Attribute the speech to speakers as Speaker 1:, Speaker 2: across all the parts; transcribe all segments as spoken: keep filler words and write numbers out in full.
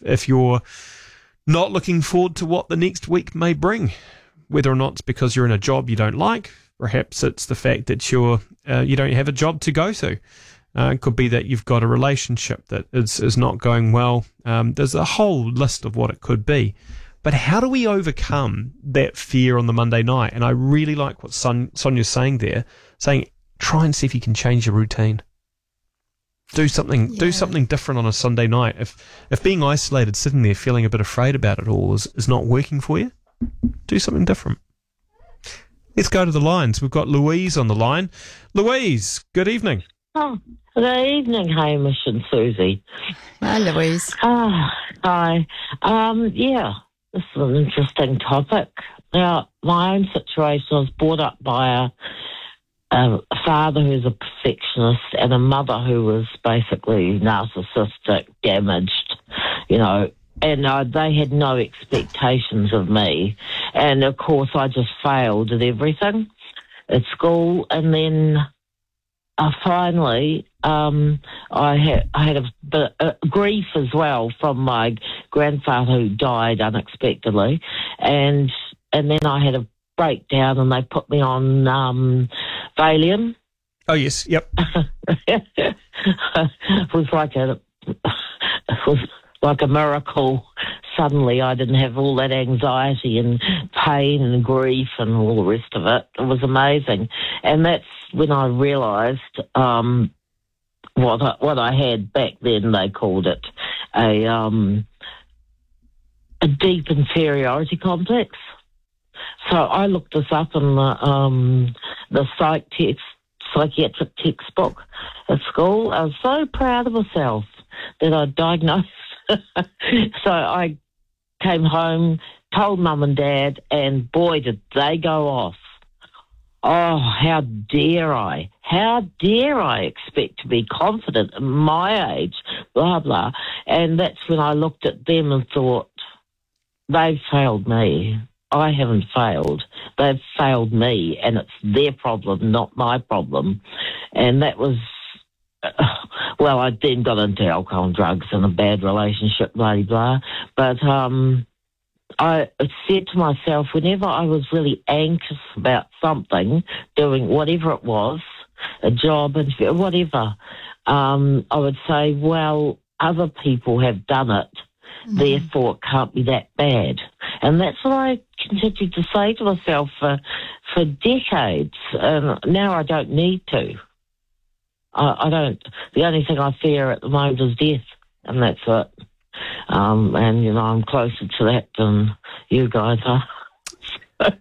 Speaker 1: if you're not looking forward to what the next week may bring, whether or not it's because you're in a job you don't like. Perhaps it's the fact that you're uh, you don't have a job to go to. Uh, it could be that you've got a relationship that is, is not going well. Um, there's a whole list of what it could be. But how do we overcome that fear on the Monday night? And I really like what Son- Sonia's saying there, saying try and see if you can change your routine. Do something yeah. do something different on a Sunday night. If if being isolated, sitting there feeling a bit afraid about it all is, is not working for you, do something different. Let's go to the lines. We've got Louise on the line. Louise, good evening.
Speaker 2: Oh, good evening, Hamish and Susie.
Speaker 3: Hi, Louise.
Speaker 2: Ah, hi. Um, yeah, this is an interesting topic. Now, my own situation, I was brought up by a, a father who's a perfectionist and a mother who was basically narcissistic, damaged, you know, and uh, they had no expectations of me. And, of course, I just failed at everything at school. And then uh, finally, um, I, had, I had a bit of grief as well from my grandfather who died unexpectedly. And and then I had a breakdown and they put me on um, Valium.
Speaker 1: Oh, yes, yep.
Speaker 2: It was like a... It was like a miracle. Suddenly I didn't have all that anxiety and pain and grief and all the rest of it. It was amazing. And that's when I realised um, what, I, what I had back then. They called it a, um, a deep inferiority complex. So I looked this up in the, um, the psych text, psychiatric textbook at school. I was so proud of myself that I diagnosed. So I came home, told Mum and Dad, and boy, did they go off. Oh, how dare I? How dare I expect to be confident at my age, blah, blah. And that's when I looked at them and thought, they've failed me. I haven't failed. They've failed me, and it's their problem, not my problem. And that was... Well, I then got into alcohol and drugs and a bad relationship, blah, blah. But um, I said to myself, whenever I was really anxious about something, doing whatever it was, a job, whatever, um, I would say, well, other people have done it, mm-hmm. therefore it can't be that bad. And that's what I continued to say to myself for, for decades. And now I don't need to. I, I don't. The only thing I fear at the moment is death, and that's it. Um, and, you know, I'm closer to that than you guys are.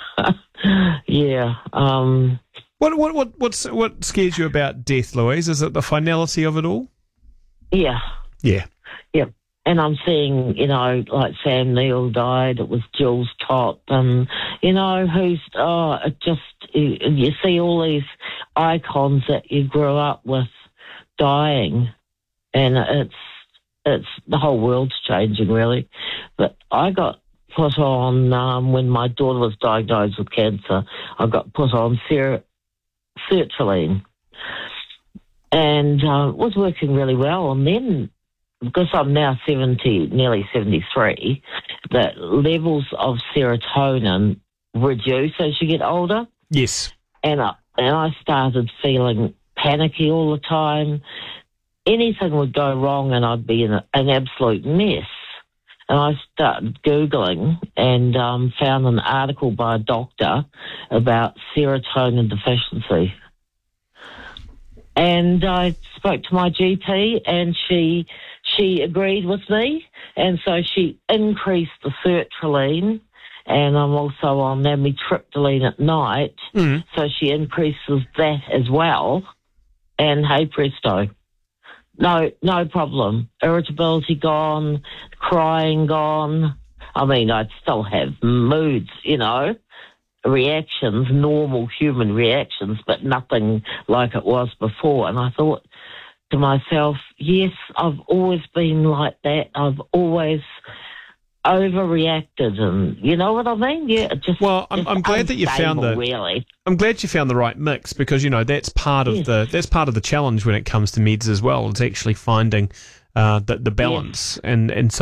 Speaker 2: yeah. Um,
Speaker 1: what what what what's, what scares you about death, Louise? Is it the finality of it all?
Speaker 2: Yeah.
Speaker 1: Yeah.
Speaker 2: Yeah. And I'm seeing, you know, like Sam Neill died, it was Jules Top, and, you know, who's, oh, it just, you, you see all these icons that you grew up with dying, and it's, it's, the whole world's changing, really. But I got put on, um, when my daughter was diagnosed with cancer, I got put on ser- sertraline, and uh, it was working really well, and then, because I'm now seventy, nearly seventy-three, the levels of serotonin reduce as you get older.
Speaker 1: Yes.
Speaker 2: And I, and I started feeling panicky all the time. Anything would go wrong and I'd be in a, an absolute mess. And I started Googling and um, found an article by a doctor about serotonin deficiency. And I spoke to my G P and she... She agreed with me, and so she increased the sertraline, and I'm also on amitriptyline at night, mm. so she increases that as well, and hey presto, no, no problem. Irritability gone, crying gone. I mean, I'd still have moods, you know, reactions, normal human reactions, but nothing like it was before, and I thought to myself, yes, I've always been like that. I've always overreacted, and you know what I mean? Yeah, it just
Speaker 1: well, I'm, I'm glad that you found the.
Speaker 2: Really,
Speaker 1: I'm glad you found the right mix, because you know that's part of yes. the that's part of the challenge when it comes to meds as well. It's actually finding uh, the the balance, yes. and and so.